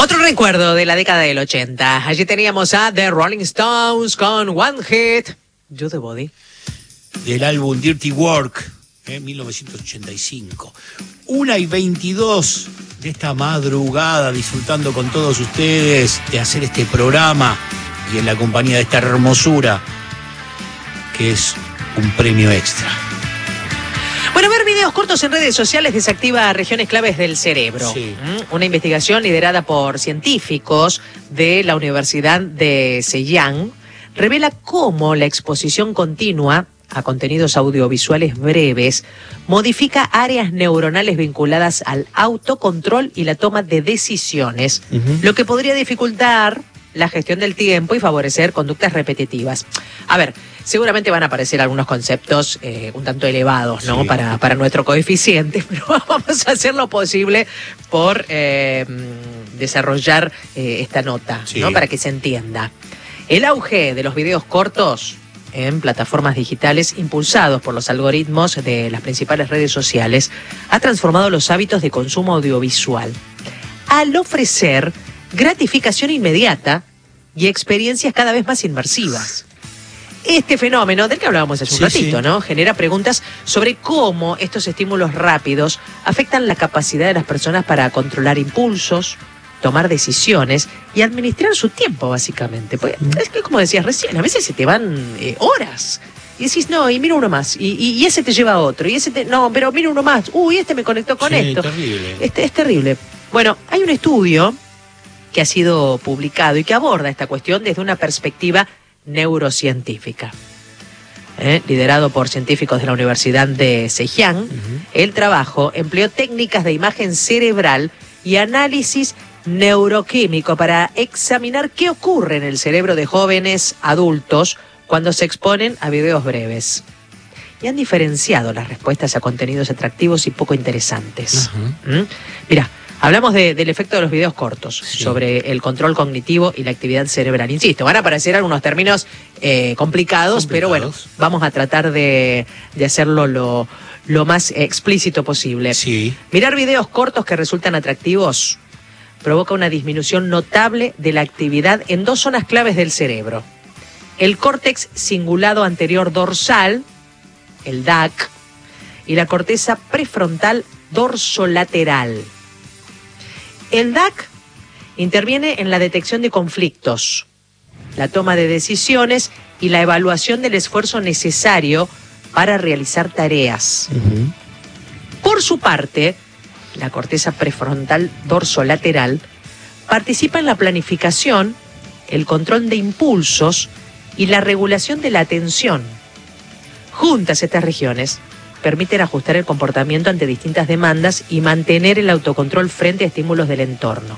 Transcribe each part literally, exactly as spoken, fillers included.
Otro recuerdo de la década del ochenta. Allí teníamos a The Rolling Stones con One Hit, Do the Body. Del álbum Dirty Work, en eh, mil novecientos ochenta y cinco. Una y veintidós de esta madrugada, disfrutando con todos ustedes de hacer este programa y en la compañía de esta hermosura, que es un premio extra. Bueno, ver videos cortos en redes sociales desactiva regiones claves del cerebro. Sí. Una investigación liderada por científicos de la Universidad de Zhejiang revela cómo la exposición continua a contenidos audiovisuales breves modifica áreas neuronales vinculadas al autocontrol y la toma de decisiones, uh-huh. lo que podría dificultar la gestión del tiempo y favorecer conductas repetitivas. A ver, seguramente van a aparecer algunos conceptos eh, un tanto elevados, ¿no? Sí. Para, para nuestro coeficiente, pero vamos a hacer lo posible por eh, desarrollar eh, esta nota, sí. ¿no? Para que se entienda. El auge de los videos cortos en plataformas digitales impulsados por los algoritmos de las principales redes sociales ha transformado los hábitos de consumo audiovisual al ofrecer gratificación inmediata y experiencias cada vez más inmersivas. Este fenómeno, del que hablábamos hace un sí, ratito, sí. ¿no? Genera preguntas sobre cómo estos estímulos rápidos afectan la capacidad de las personas para controlar impulsos, tomar decisiones y administrar su tiempo, básicamente. Porque es que, como decías recién, a veces se te van eh, horas. Y decís, no, y mira uno más, y, y, y ese te lleva a otro, y ese te... No, pero mira uno más, uy, este me conectó con sí, esto. Terrible. Este, es terrible. Bueno, hay un estudio que ha sido publicado y que aborda esta cuestión desde una perspectiva neurocientífica. ¿Eh? Liderado por científicos de la Universidad de Zhejiang, uh-huh. el trabajo empleó técnicas de imagen cerebral y análisis neuroquímico para examinar qué ocurre en el cerebro de jóvenes adultos cuando se exponen a videos breves. Y han diferenciado las respuestas a contenidos atractivos y poco interesantes. Uh-huh. ¿Mm? Mira, hablamos de, del efecto de los videos cortos sí. sobre el control cognitivo y la actividad cerebral. Insisto, van a aparecer algunos términos eh, complicados, complicados, pero bueno, vamos a tratar de, de hacerlo lo, lo más explícito posible. Sí. Mirar videos cortos que resultan atractivos provoca una disminución notable de la actividad en dos zonas claves del cerebro. El córtex cingulado anterior dorsal, el D A C, y la corteza prefrontal dorsolateral. El D A C interviene en la detección de conflictos, la toma de decisiones y la evaluación del esfuerzo necesario para realizar tareas. Uh-huh. Por su parte, la corteza prefrontal dorsolateral participa en la planificación, el control de impulsos y la regulación de la atención. Juntas estas regiones permiten ajustar el comportamiento ante distintas demandas y mantener el autocontrol frente a estímulos del entorno.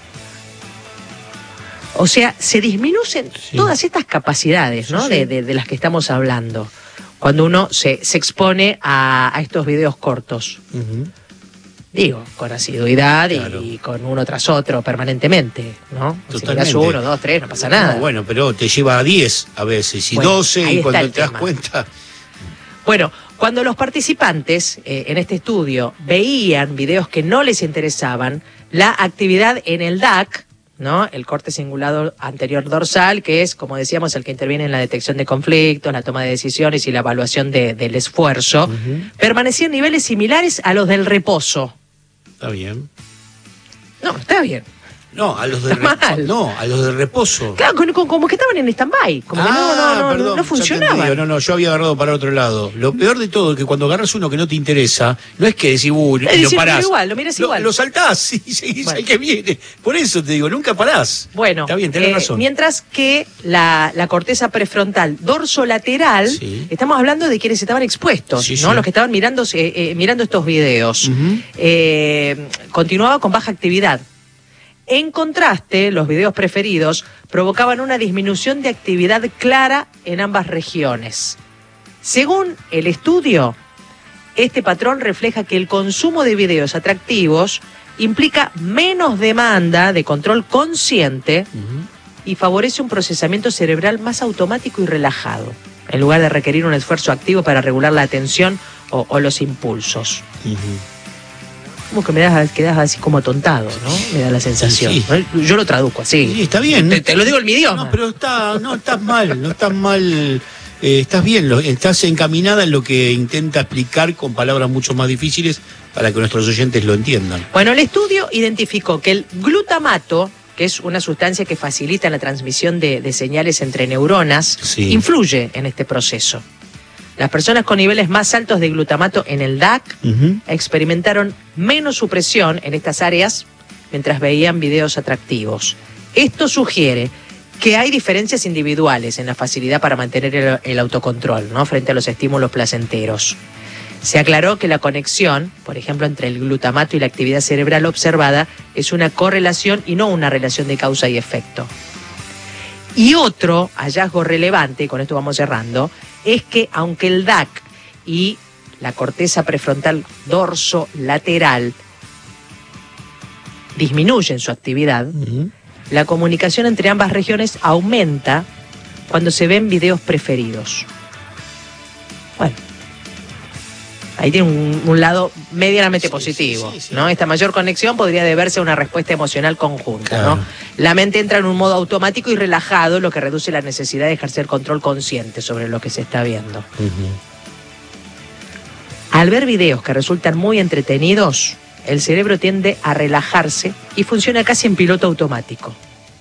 O sea, se disminuyen sí. todas estas capacidades, ¿no? Sí, sí. De, de, de las que estamos hablando, cuando uno se, se expone a, a estos videos cortos. Uh-huh. Digo, con asiduidad claro. y, y con uno tras otro permanentemente, ¿no? Totalmente. Si miras uno, dos, tres, no pasa nada. No, bueno, pero te lleva a diez a veces, y bueno, doce, y cuando te tema. das cuenta... Bueno, cuando los participantes eh, en este estudio veían videos que no les interesaban, la actividad en el D A C, ¿no? El corte cingulado anterior dorsal, que es, como decíamos, el que interviene en la detección de conflictos, la toma de decisiones y la evaluación de, del esfuerzo, uh-huh. permanecía en niveles similares a los del reposo. Está bien. No, está bien. No, a los de reposo. No, a los de reposo. Claro, como, como que estaban en stand-by. Como ah, que no, no, no, perdón, no funcionaban. No, no, yo había agarrado para otro lado. Lo peor de todo es que cuando agarras uno que no te interesa, no es que decís, uy, y lo parás. Igual, lo miras igual. Lo, lo saltás y seguís bueno. al que viene. Por eso te digo, nunca parás. Bueno, está bien, tenés eh, razón. Mientras que la, la corteza prefrontal dorsolateral, sí. estamos hablando de quienes estaban expuestos, sí, ¿no? Sí. Los que estaban mirando, eh, eh, mirando estos videos. Uh-huh. eh, continuaba con baja actividad. En contraste, los videos preferidos provocaban una disminución de actividad clara en ambas regiones. Según el estudio, este patrón refleja que el consumo de videos atractivos implica menos demanda de control consciente uh-huh. y favorece un procesamiento cerebral más automático y relajado, en lugar de requerir un esfuerzo activo para regular la atención o, o los impulsos. Uh-huh. Como que me das, quedas así como atontado, ¿no? Me da la sensación. Sí, sí. Yo lo traduzco así. Sí, está bien. Te, te lo digo en mi idioma. No, pero está, no estás mal, no estás mal. Eh, estás bien, lo, estás encaminada en lo que intenta explicar con palabras mucho más difíciles para que nuestros oyentes lo entiendan. Bueno, el estudio identificó que el glutamato, que es una sustancia que facilita la transmisión de, de señales entre neuronas, Sí. influye en este proceso. Las personas con niveles más altos de glutamato en el D A C Uh-huh. experimentaron menos supresión en estas áreas mientras veían videos atractivos. Esto sugiere que hay diferencias individuales en la facilidad para mantener el, el autocontrol, ¿no?, frente a los estímulos placenteros. Se aclaró que la conexión, por ejemplo, entre el glutamato y la actividad cerebral observada es una correlación y no una relación de causa y efecto. Y otro hallazgo relevante, y con esto vamos cerrando, es que aunque el D A C y la corteza prefrontal dorso-lateral disminuyen su actividad, Uh-huh. la comunicación entre ambas regiones aumenta cuando se ven videos preferidos. Bueno, ahí tiene un, un lado medianamente Sí, positivo, sí, sí, sí. ¿no? Esta mayor conexión podría deberse a una respuesta emocional conjunta, Claro. ¿no? La mente entra en un modo automático y relajado, lo que reduce la necesidad de ejercer control consciente sobre lo que se está viendo. Uh-huh. Al ver videos que resultan muy entretenidos, el cerebro tiende a relajarse y funciona casi en piloto automático.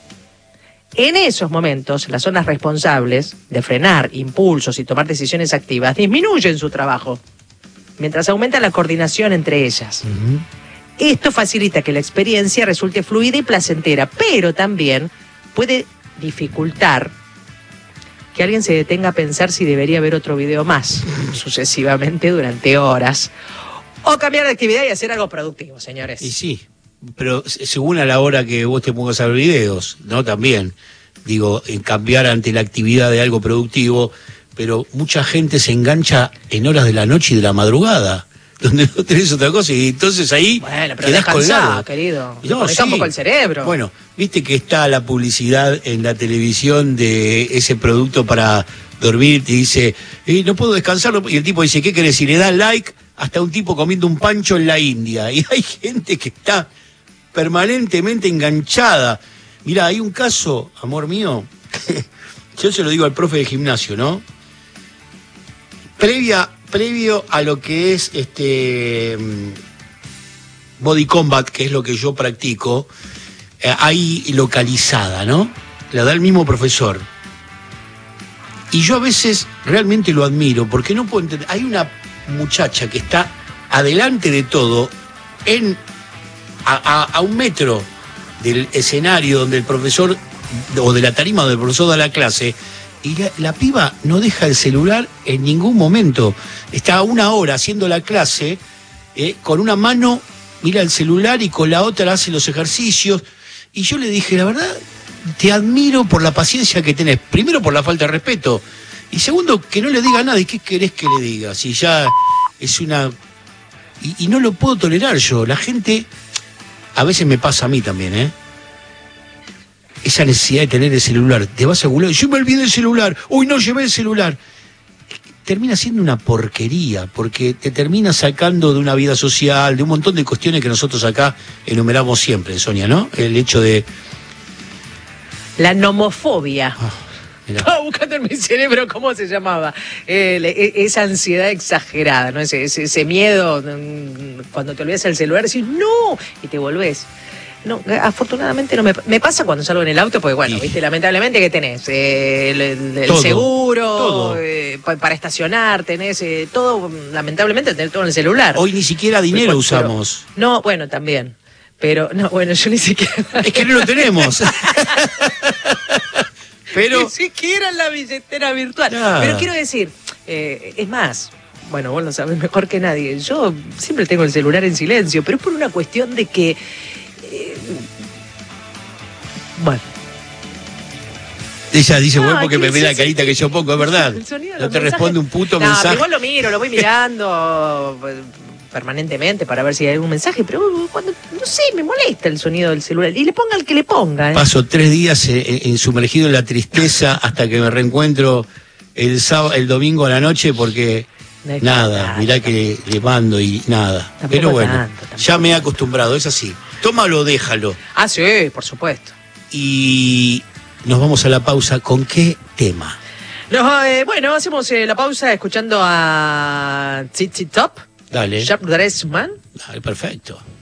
En esos momentos, las zonas responsables de frenar impulsos y tomar decisiones activas disminuyen su trabajo, mientras aumenta la coordinación entre ellas. Uh-huh. Esto facilita que la experiencia resulte fluida y placentera, pero también puede dificultar que alguien se detenga a pensar si debería ver otro video más, sucesivamente durante horas. O cambiar de actividad y hacer algo productivo, señores. Y sí, pero según a la hora que vos te pongas a ver videos, ¿no? También, digo, en cambiar ante la actividad de algo productivo, pero mucha gente se engancha en horas de la noche y de la madrugada, donde no tenés otra cosa, y entonces ahí Bueno, pero quedás descansá, colgado. querido. No, Desconectá un sí. poco el cerebro. Bueno, viste que está la publicidad en la televisión de ese producto para dormir, te dice, eh, no puedo descansar, no puedo". Y el tipo dice, ¿qué querés? Y le da like hasta un tipo comiendo un pancho en la India. Y hay gente que está permanentemente enganchada. Mirá, hay un caso, amor mío, yo se lo digo al profe de gimnasio, ¿no? Previa, previo a lo que es este body combat, que es lo que yo practico, eh, hay localizada, ¿no? La da el mismo profesor. Y yo a veces realmente lo admiro, porque no puedo entender. Hay una muchacha que está adelante de todo, en a, a, a un metro del escenario donde el profesor, o de la tarima donde el profesor da la clase, y la, la piba no deja el celular en ningún momento. Está una hora haciendo la clase, eh, con una mano mira el celular y con la otra hace los ejercicios. Y yo le dije, la verdad, te admiro por la paciencia que tenés. Primero, por la falta de respeto. Y segundo, que no le diga nada. ¿Y qué querés que le diga? Si ya es una... Y, y no lo puedo tolerar yo. La gente... A veces me pasa a mí también, ¿eh? Esa necesidad de tener el celular. Te vas a Google, yo me olvidé el celular. Uy, no llevé el celular. Termina siendo una porquería, porque te termina sacando de una vida social, de un montón de cuestiones que nosotros acá enumeramos siempre, Sonia, ¿no? El hecho de... La nomofobia. Ah, mirá. Estaba buscando en mi cerebro cómo se llamaba. Eh, le- esa ansiedad exagerada, ¿no? Ese, ese, ese miedo, mm, cuando te olvidas el celular, decís, ¡no! Y te volvés. No, afortunadamente no me, me pasa cuando salgo en el auto, porque bueno, Sí. viste, lamentablemente, ¿qué tenés? Eh, el, el- el Todo, seguro, todo. eh, pa- para estacionar, tenés eh, todo, lamentablemente, tenés todo en el celular. Hoy ni siquiera dinero Pero- usamos. No, bueno, también. Pero, no, bueno, yo ni siquiera... Es que no lo tenemos. Pero... Ni siquiera en la billetera virtual. Claro. Pero quiero decir, eh, es más, bueno, vos lo sabés mejor que nadie. Yo siempre tengo el celular en silencio, pero es por una cuestión de que. eh, bueno. Ella dice, bueno, Ah, porque me ¿qué ve la es carita que yo pongo, es verdad. El sonido de No los te mensajes. responde un puto No, pero mensaje. igual lo miro, lo voy mirando pues, permanentemente para ver si hay algún mensaje, pero cuando, no sé, me molesta el sonido del celular. Y le ponga el que le ponga. ¿eh? Paso tres días eh, en, sumergido en la tristeza hasta que me reencuentro el sábado, el domingo a la noche, porque No, nada, tanto, mirá que le mando y nada. Tampoco Pero bueno, tanto, tampoco. ya me he acostumbrado, es así. Tómalo, déjalo. Ah, sí, por supuesto. Y nos vamos a la pausa. ¿Con qué tema? No, eh, bueno, hacemos eh, la pausa escuchando a Z Z Top. Dale. Jack Dressman. Dale, perfecto.